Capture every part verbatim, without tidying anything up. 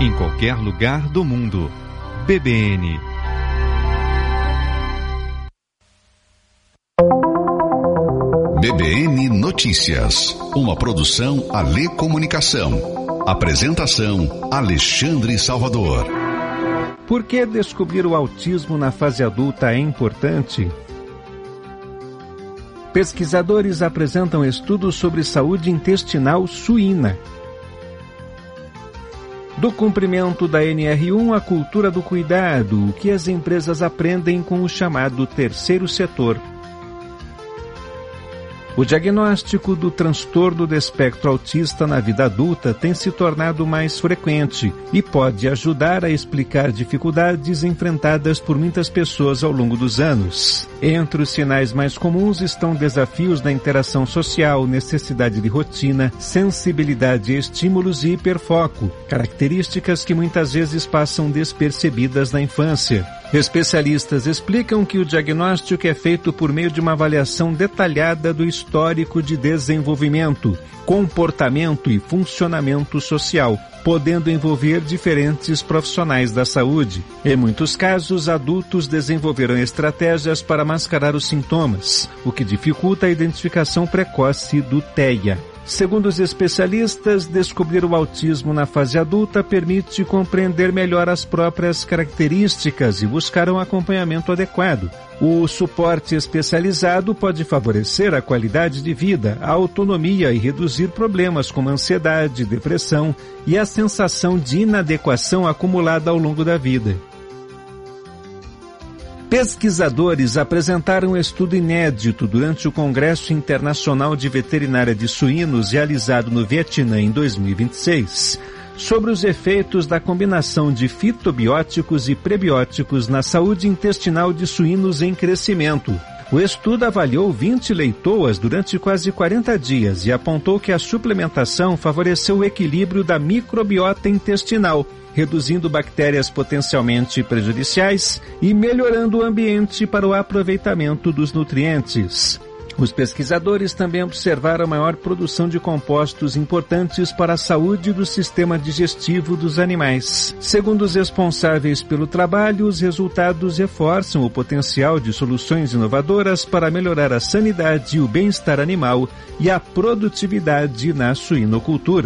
em qualquer lugar do mundo. B B N. B B N Notícias, uma produção Alê Comunicação. Apresentação Alexandre Salvador. Por que descobrir o autismo na fase adulta é importante? Pesquisadores apresentam estudos sobre saúde intestinal suína. Do cumprimento da N R um à cultura do cuidado, o que as empresas aprendem com o chamado terceiro setor. O diagnóstico do transtorno do espectro autista na vida adulta tem se tornado mais frequente e pode ajudar a explicar dificuldades enfrentadas por muitas pessoas ao longo dos anos. Entre os sinais mais comuns estão desafios na interação social, necessidade de rotina, sensibilidade a estímulos e hiperfoco, características que muitas vezes passam despercebidas na infância. Especialistas explicam que o diagnóstico é feito por meio de uma avaliação detalhada do histórico de desenvolvimento, comportamento e funcionamento social, podendo envolver diferentes profissionais da saúde. Em muitos casos, adultos desenvolveram estratégias para mascarar os sintomas, o que dificulta a identificação precoce do T E A. Segundo os especialistas, descobrir o autismo na fase adulta permite compreender melhor as próprias características e buscar um acompanhamento adequado. O suporte especializado pode favorecer a qualidade de vida, a autonomia e reduzir problemas como ansiedade, depressão e a sensação de inadequação acumulada ao longo da vida. Pesquisadores apresentaram um estudo inédito durante o Congresso Internacional de Veterinária de Suínos realizado no Vietnã em dois mil e vinte e seis, sobre os efeitos da combinação de fitobióticos e prebióticos na saúde intestinal de suínos em crescimento. O estudo avaliou vinte leitoas durante quase quarenta dias e apontou que a suplementação favoreceu o equilíbrio da microbiota intestinal, reduzindo bactérias potencialmente prejudiciais e melhorando o ambiente para o aproveitamento dos nutrientes. Os pesquisadores também observaram a maior produção de compostos importantes para a saúde do sistema digestivo dos animais. Segundo os responsáveis pelo trabalho, os resultados reforçam o potencial de soluções inovadoras para melhorar a sanidade e o bem-estar animal e a produtividade na suinocultura.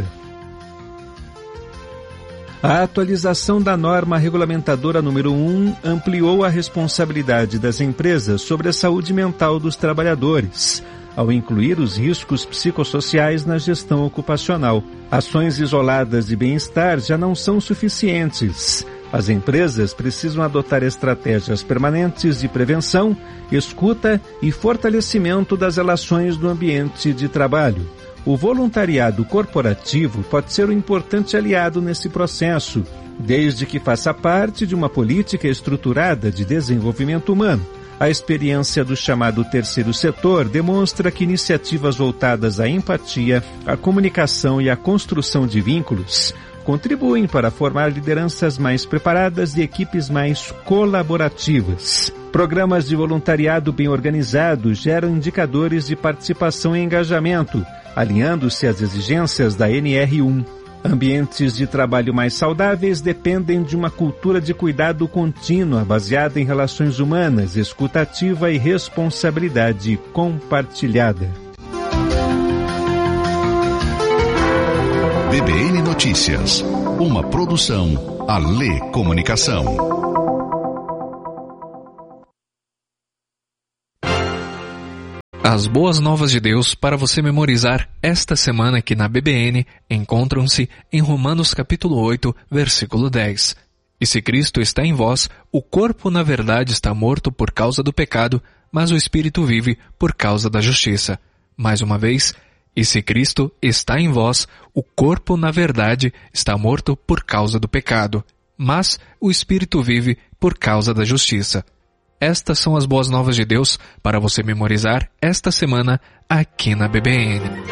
A atualização da norma regulamentadora número um ampliou a responsabilidade das empresas sobre a saúde mental dos trabalhadores, ao incluir os riscos psicossociais na gestão ocupacional. Ações isoladas de bem-estar já não são suficientes. As empresas precisam adotar estratégias permanentes de prevenção, escuta e fortalecimento das relações do ambiente de trabalho. O voluntariado corporativo pode ser um importante aliado nesse processo, desde que faça parte de uma política estruturada de desenvolvimento humano. A experiência do chamado terceiro setor demonstra que iniciativas voltadas à empatia, à comunicação e à construção de vínculos contribuem para formar lideranças mais preparadas e equipes mais colaborativas. Programas de voluntariado bem organizados geram indicadores de participação e engajamento, alinhando-se às exigências da N R um. Ambientes de trabalho mais saudáveis dependem de uma cultura de cuidado contínua baseada em relações humanas, escuta ativa e responsabilidade compartilhada. B B N Notícias, uma produção Alê Comunicação. As boas novas de Deus para você memorizar esta semana aqui na B B N encontram-se em Romanos capítulo oito, versículo dez. E se Cristo está em vós, o corpo na verdade está morto por causa do pecado, mas o espírito vive por causa da justiça. Mais uma vez, e se Cristo está em vós, o corpo na verdade está morto por causa do pecado, mas o espírito vive por causa da justiça. Estas são as boas novas de Deus para você memorizar esta semana aqui na B B N.